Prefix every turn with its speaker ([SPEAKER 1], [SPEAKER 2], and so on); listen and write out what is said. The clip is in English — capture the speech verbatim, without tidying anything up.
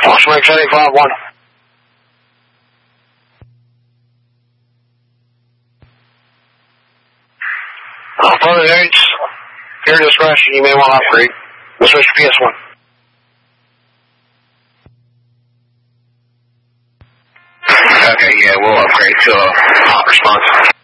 [SPEAKER 1] Fox Mike seventy-five one. Uh, further aids, here discretion, you may want to upgrade. Switch to P S one. Okay, yeah, we'll upgrade to a hot response.